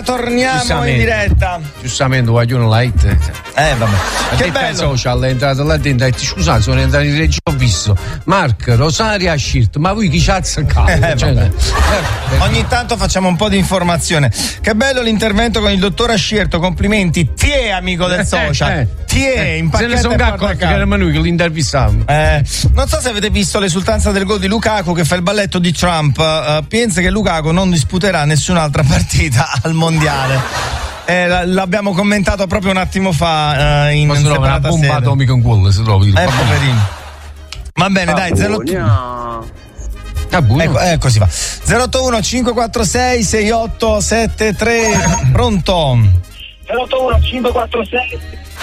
Ma torniamo in diretta. Giustamente vogliono light. Vabbè. Che bello. Social è entrato là dentro e scusate, sono entrato in regia, ho visto Mark, Rosaria, Scirt, ma voi chi c'ha azzeccato? Ogni tanto facciamo un po' di informazione. Che bello l'intervento con il dottor Ascierto, complimenti. Ti è amico del social. Ti è in se ne sono accorti che erano noi che l'intervistavamo. Non so se avete visto l'esultanza del gol di Lukaku che fa il balletto di Trump. Pensa che Lukaku non disputerà nessun'altra partita al mondiale. L'abbiamo commentato proprio un attimo fa in separata una bomba atomica in cuore, se trovi. Poverino. Va bene, dai, 02. Ecco si fa. 081 546 6873. Pronto? 081 546.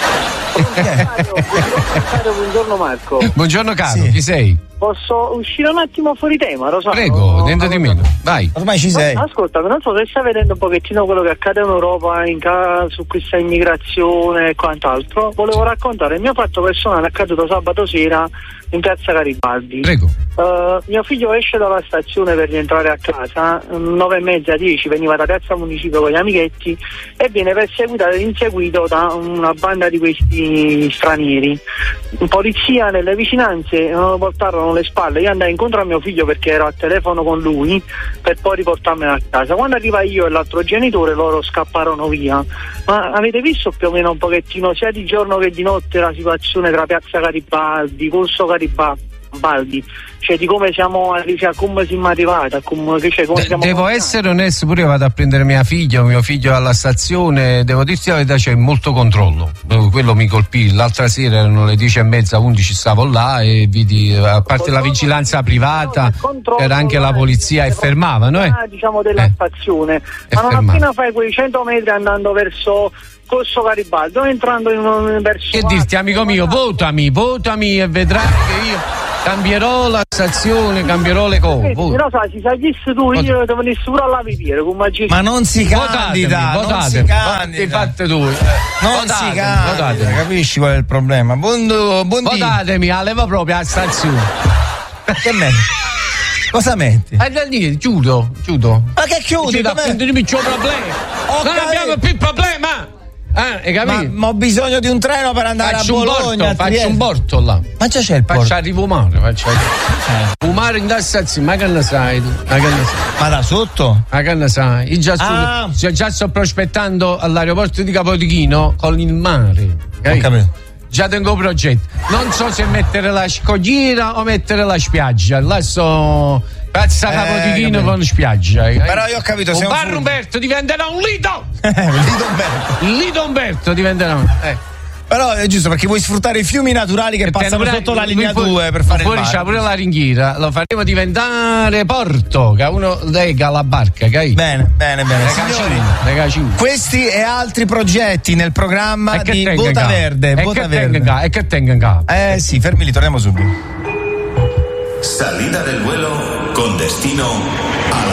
Buongiorno Marco. Buongiorno caro, chi sei? Posso uscire un attimo fuori tema, Rosario? Prego, dentro di me. Vai. Ormai ci sei. Ascolta, non so se stai vedendo un pochettino quello che accade in Europa su questa immigrazione e quant'altro. Volevo raccontare il mio fatto personale accaduto sabato sera in piazza Garibaldi. Prego. Mio figlio esce dalla stazione per rientrare a casa, 9:30, 10, veniva da piazza Municipio con gli amichetti e viene inseguito da una banda di questi stranieri. In polizia nelle vicinanze portarono le spalle. Io andai incontro a mio figlio perché ero a telefono con lui per poi riportarmelo a casa. Quando arriva io e l'altro genitore, loro scapparono via. Ma avete visto più o meno un pochettino sia di giorno che di notte la situazione tra piazza Garibaldi, corso Garibaldi, cioè di come siamo arrivati, devo essere onesto, pure io vado a prendere mio figlio alla stazione, devo dirti la verità, c'è molto controllo, quello mi colpì. L'altra sera erano le 10:30, 11, stavo là e vidi, a parte la vigilanza privata, era anche la polizia e fermavano diciamo della stazione, ma non appena fai quei 100 metri andando verso Corso Garibaldi, entrando verso che dirti, amico mio, votami e vedrai che io cambierò la stazione, cambierò le cose. Però sai, se saglissi tu, io devo venire pure alla viviera con ma non si candida, votate, fate tu. Non si candida, capisci qual è il problema? Votatemi, levo proprio alla stazione. Che metti? Cosa metti? Chiudo. Ma che chiudi? Non abbiamo più problema. Hai capito? Ma ho bisogno di un treno per andare a Bologna. Faccio un porto là. Ma già c'è il porto. Arrivo mare. Un mare in da stazione, ma che ne sai tu? Ma da sotto? Ma che ne sai? Io già sto prospettando all'aeroporto di Capodichino con il mare. Ho capito. Già tengo progetto. Non so se mettere la scogliera o mettere la spiaggia. Là sto Piazza Capodichino con spiaggia. Però io ho capito, un bar Umberto diventerà un Lido. Lido Umberto diventerà. Però è giusto, perché vuoi sfruttare i fiumi naturali che passano sotto la linea 2 per fare il bar. Fuori c'è pure la ringhiera, lo faremo diventare porto, che uno lega la barca, okay? Bene. Signori, questi e altri progetti nel programma di Vota Verde. E che tenga in capo. Sì, fermi lì, torniamo subito. Salida del vuelo con destino a